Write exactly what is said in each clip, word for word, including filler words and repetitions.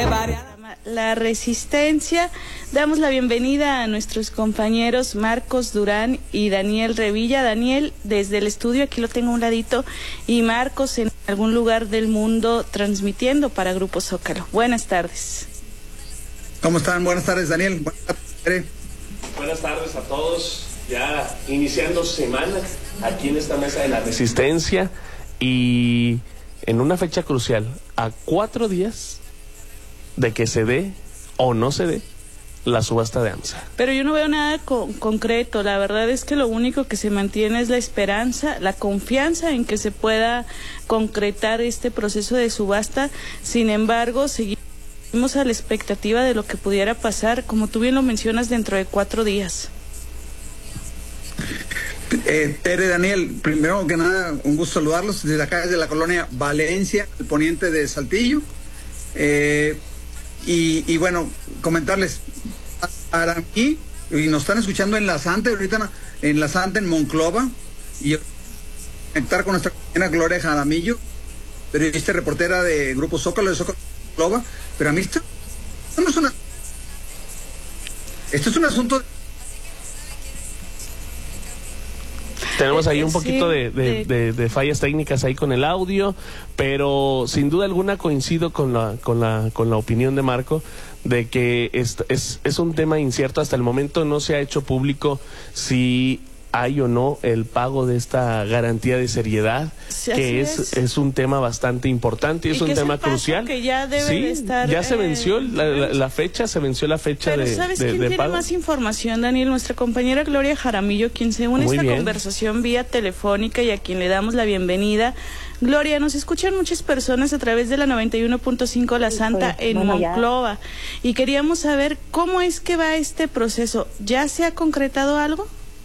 La Resistencia. Damos la bienvenida a nuestros compañeros Marcos Durán y Daniel Revilla. Daniel desde el estudio, aquí lo tengo a un ladito, y Marcos en algún lugar del mundo transmitiendo para Grupo Zócalo. Buenas tardes. ¿Cómo están? Buenas tardes, Daniel. Buenas tardes, Buenas tardes a todos. Ya iniciando semana aquí en esta mesa de la Resistencia y en una fecha crucial, a cuatro días de que se dé o no se dé la subasta de AMSA. Pero yo no veo nada con, concreto. La verdad es que lo único que se mantiene es la esperanza, la confianza en que se pueda concretar este proceso de subasta. Sin embargo, seguimos a la expectativa de lo que pudiera pasar, como tú bien lo mencionas, dentro de cuatro días. Eh, Tere, Daniel, primero que nada, un gusto saludarlos desde acá, desde la colonia Valencia, el poniente de Saltillo. Eh, y, y bueno, comentarles, para mí, y nos están escuchando en La Santa, ahorita en La Santa, en Monclova, y conectar con nuestra compañera Gloria Jaramillo, periodista y reportera de Grupo Zócalo, de Zócalo Monclova, pero a mí esto, esto no es una... Esto es un asunto de... Tenemos ahí un poquito de, de, de, de fallas técnicas ahí con el audio, pero sin duda alguna coincido con la, con la, con la opinión de Marco de que es, es, es un tema incierto. Hasta el momento no se ha hecho público si hay o no el pago de esta garantía de seriedad, sí, que es, es es un tema bastante importante y es un tema crucial. Que ya debe sí, de estar, ya se venció eh, la, la, la fecha, se venció la fecha pero de, ¿sabes de, quién de tiene pago? más información, Daniel? Nuestra compañera Gloria Jaramillo, quien se une a esta bien. conversación vía telefónica y a quien le damos la bienvenida. Gloria, nos escuchan muchas personas a través de la noventa y uno punto cinco La Santa, pues, en bueno, Monclova, ya. Y queríamos saber cómo es que va este proceso. ¿Ya se ha concretado algo?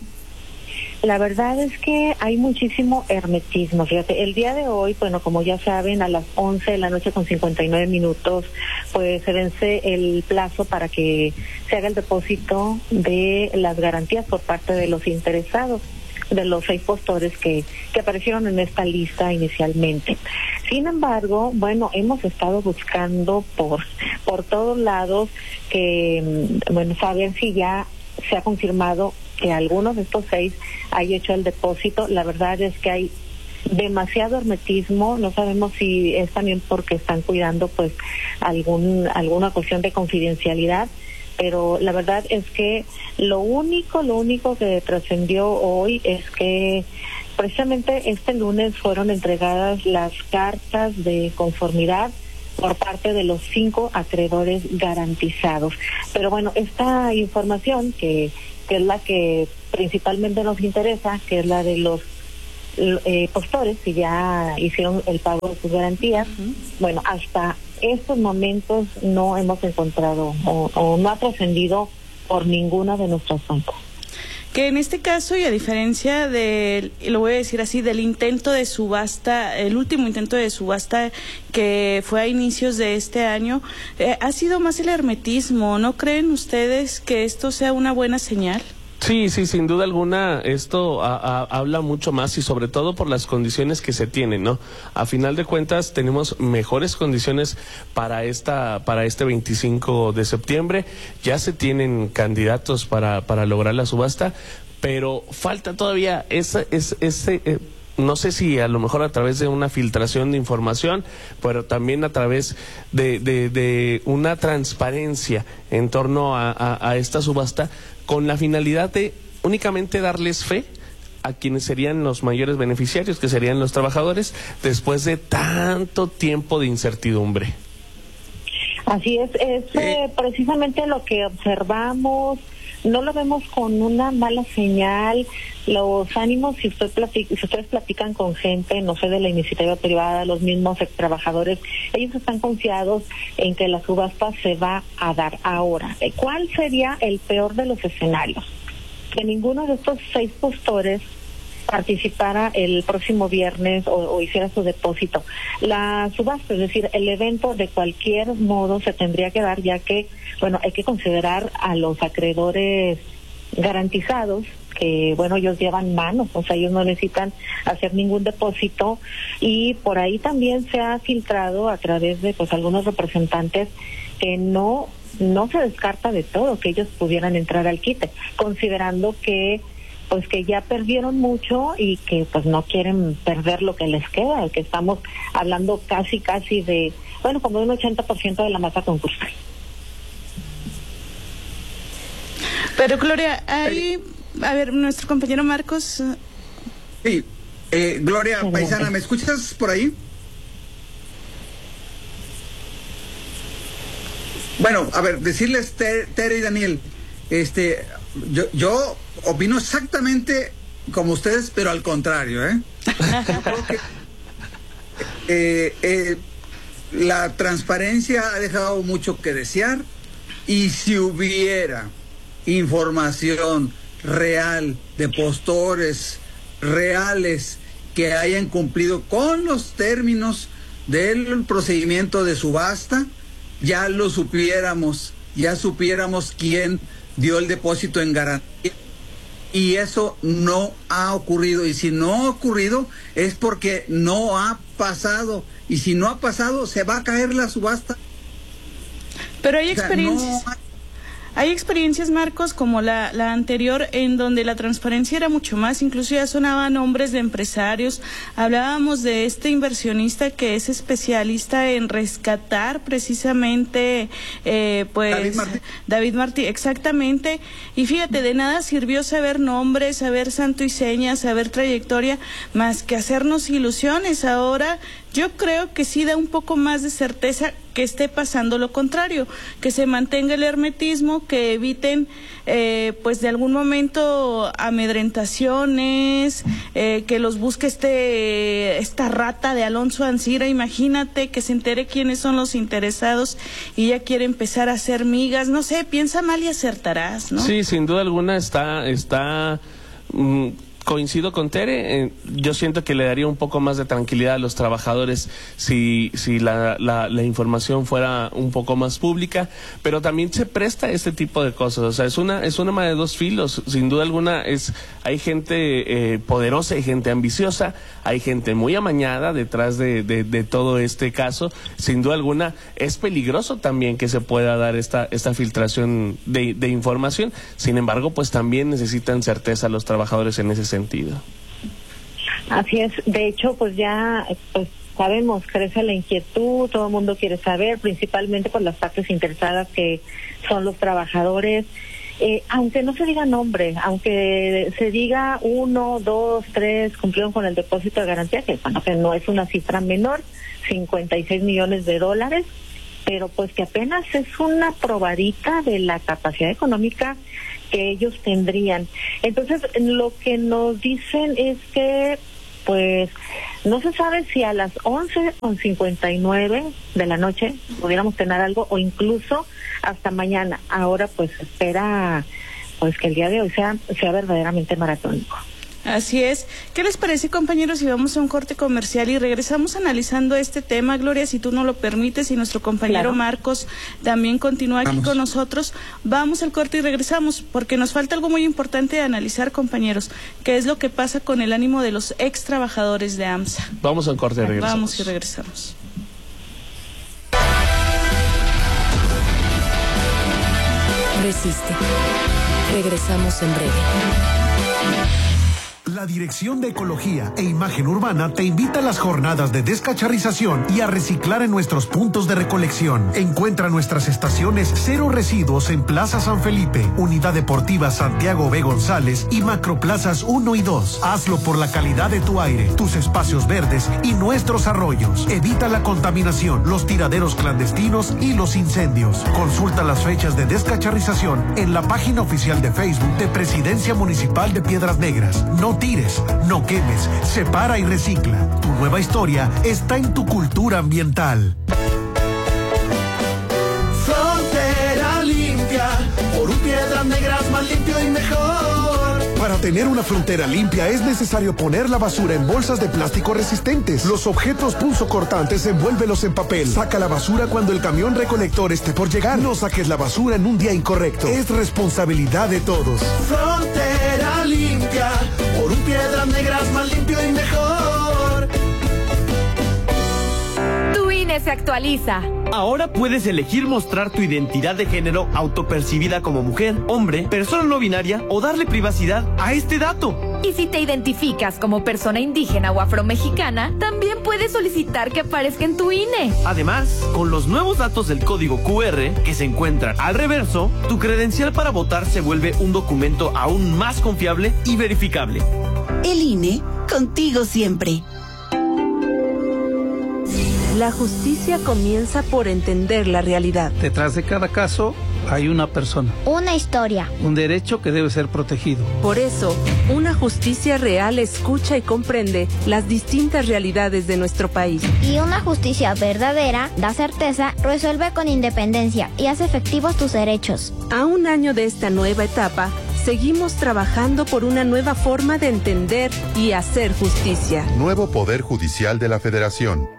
La verdad es que hay muchísimo hermetismo. Fíjate, el día de hoy, bueno, como ya saben, a las once de la noche con cincuenta y nueve minutos, pues se vence el plazo para que se haga el depósito de las garantías por parte de los interesados, de los seis postores que, que aparecieron en esta lista inicialmente. Sin embargo, bueno, hemos estado buscando por, por todos lados que, bueno, saber si ya se ha confirmado que algunos de estos seis haya hecho el depósito. La verdad es que hay demasiado hermetismo, no sabemos si es también porque están cuidando pues algún alguna cuestión de confidencialidad, pero la verdad es que lo único, lo único que trascendió hoy es que precisamente este lunes fueron entregadas las cartas de conformidad por parte de los cinco acreedores garantizados. Pero bueno, esta información que, que es la que principalmente nos interesa, que es la de los eh, postores que ya hicieron el pago de sus garantías, uh-huh. Bueno, hasta estos momentos no hemos encontrado o, o no ha trascendido por ninguna de nuestras fuentes. Que en este caso, y a diferencia del, lo voy a decir así, del intento de subasta, el último intento de subasta que fue a inicios de este año, eh, ha sido más el hermetismo. ¿No creen ustedes que esto sea una buena señal? Sí, sí, sin duda alguna esto a, a, habla mucho más y sobre todo por las condiciones que se tienen, ¿no? A final de cuentas tenemos mejores condiciones para esta para este veinticinco de septiembre, ya se tienen candidatos para para lograr la subasta, pero falta todavía ese ese, ese eh, no sé si a lo mejor a través de una filtración de información, pero también a través de, de, de una transparencia en torno a, a, a esta subasta, con la finalidad de únicamente darles fe a quienes serían los mayores beneficiarios, que serían los trabajadores, después de tanto tiempo de incertidumbre. Así es, es eh, precisamente lo que observamos. No lo vemos con una mala señal. Los ánimos, si, usted platica, si ustedes platican con gente, no sé, de la iniciativa privada, los mismos ex trabajadores, ellos están confiados en que la subasta se va a dar ahora. ¿Cuál sería el peor de los escenarios? Que ninguno de estos seis postores participara el próximo viernes o, o hiciera su depósito. La subasta, es decir, el evento de cualquier modo se tendría que dar, ya que, bueno, hay que considerar a los acreedores garantizados, que bueno, ellos llevan manos, o sea, ellos no necesitan hacer ningún depósito, y por ahí también se ha filtrado a través de pues algunos representantes que no no se descarta de todo que ellos pudieran entrar al quite, considerando que pues que ya perdieron mucho y que pues no quieren perder lo que les queda, que estamos hablando casi casi de, bueno, como de un ochenta por ciento de la masa concursal. Pero Gloria, hay, a ver, nuestro compañero Marcos. Sí, eh, Gloria Paisana, ¿me escuchas por ahí? Bueno, a ver, decirles, Tere y Daniel, este, yo, yo opino exactamente como ustedes, pero al contrario, ¿eh? Yo creo que eh, eh, la transparencia ha dejado mucho que desear, y si hubiera información real de postores reales que hayan cumplido con los términos del procedimiento de subasta, ya lo supiéramos, ya supiéramos quién dio el depósito en garantía, y eso no ha ocurrido, y si no ha ocurrido es porque no ha pasado, y si no ha pasado se va a caer la subasta. Pero hay experiencias. O sea, no... Hay experiencias, Marcos, como la, la anterior, en donde la transparencia era mucho más, incluso ya sonaban nombres de empresarios. Hablábamos de este inversionista que es especialista en rescatar precisamente, eh, pues... David Martí. David Martí, exactamente. Y fíjate, de nada sirvió saber nombres, saber santo y seña, saber trayectoria, más que hacernos ilusiones. Ahora yo creo que sí da un poco más de certeza que esté pasando lo contrario, que se mantenga el hermetismo, que eviten eh, pues de algún momento amedrentaciones, eh, que los busque este esta rata de Alonso Ancira. Imagínate que se entere quiénes son los interesados y ya quiere empezar a hacer migas. No sé, piensa mal y acertarás, ¿no? Sí, sin duda alguna está está mm, coincido con Tere, eh, yo siento que le daría un poco más de tranquilidad a los trabajadores si, si la, la, la información fuera un poco más pública, pero también se presta este tipo de cosas. O sea, es una es una arma de dos filos, sin duda alguna. Es hay gente eh, poderosa, hay gente ambiciosa, hay gente muy amañada detrás de, de, de todo este caso. Sin duda alguna es peligroso también que se pueda dar esta, esta filtración de, de información. Sin embargo, pues también necesitan certeza los trabajadores en ese sentido. sentido. Así es, de hecho pues ya pues sabemos, crece la inquietud, todo el mundo quiere saber, principalmente por las partes interesadas que son los trabajadores, eh, aunque no se diga nombre, aunque se diga uno, dos, tres, cumplieron con el depósito de garantía, que bueno, que no es una cifra menor, cincuenta y seis millones de dólares, pero pues que apenas es una probadita de la capacidad económica que ellos tendrían. Entonces, lo que nos dicen es que, pues, no se sabe si a las once con cincuenta y nueve de la noche pudiéramos tener algo, o incluso hasta mañana. Ahora, pues, espera, pues, que el día de hoy sea, sea verdaderamente maratónico. Así es. ¿Qué les parece, compañeros, si vamos a un corte comercial y regresamos analizando este tema, Gloria, si tú no lo permites, y nuestro compañero claro. Marcos también continúa aquí vamos. con nosotros? Vamos al corte y regresamos, porque nos falta algo muy importante de analizar, compañeros, que es lo que pasa con el ánimo de los ex trabajadores de AMSA. Vamos al corte y regresamos. Vamos y regresamos. Resiste. Regresamos en breve. La Dirección de Ecología e Imagen Urbana te invita a las jornadas de descacharrización y a reciclar en nuestros puntos de recolección. Encuentra nuestras estaciones Cero Residuos en Plaza San Felipe, Unidad Deportiva Santiago B. González y Macroplazas uno y dos. Hazlo por la calidad de tu aire, tus espacios verdes y nuestros arroyos. Evita la contaminación, los tiraderos clandestinos y los incendios. Consulta las fechas de descacharrización en la página oficial de Facebook de Presidencia Municipal de Piedras Negras. No tires, no quemes, separa y recicla. Tu nueva historia está en tu cultura ambiental. Frontera limpia, por un Piedras Negras más limpio y mejor. Para tener una frontera limpia es necesario poner la basura en bolsas de plástico resistentes. Los objetos punzocortantes envuélvelos en papel. Saca la basura cuando el camión recolector esté por llegar. No saques la basura en un día incorrecto. Es responsabilidad de todos. Frontera limpia, por un Piedras Negras más limpio y mejor. Tu I N E se actualiza. Ahora puedes elegir mostrar tu identidad de género autopercibida como mujer, hombre, persona no binaria o darle privacidad a este dato. Y si te identificas como persona indígena o afromexicana, también puedes solicitar que aparezca en tu I N E. Además, con los nuevos datos del código Q R que se encuentran al reverso, tu credencial para votar se vuelve un documento aún más confiable y verificable. El I N E, contigo siempre. La justicia comienza por entender la realidad. Detrás de cada caso hay una persona. Una historia. Un derecho que debe ser protegido. Por eso, una justicia real escucha y comprende las distintas realidades de nuestro país. Y una justicia verdadera da certeza, resuelve con independencia y hace efectivos tus derechos. A un año de esta nueva etapa, seguimos trabajando por una nueva forma de entender y hacer justicia. Nuevo Poder Judicial de la Federación.